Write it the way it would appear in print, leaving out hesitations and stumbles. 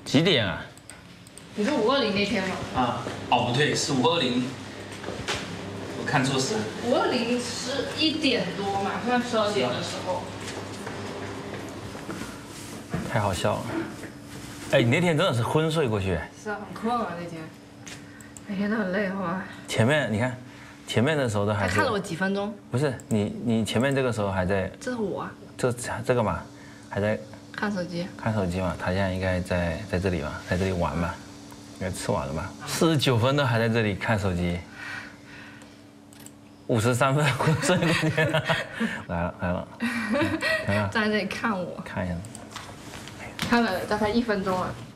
几点啊？ 你是520那天吗？ 啊，哦不对，是520，我看错时。 520是1点多嘛，快12点的时候。 太好笑了。哎，你那天真的是昏睡过去。 是啊，很困啊那天，每天都很累，好吧？ 前面你看，前面的时候都还是。 他看了我几分钟？ 不是你前面这个时候还在。 这是我啊。 这个嘛，还在看手机。 看手机嘛，他现在应该在这里嘛，在这里玩嘛，应该吃完了吧？49分都还在这里看手机。53分昏睡过去。来了，看看。 站在这里看我。 看一下。 看了大概1分钟啊。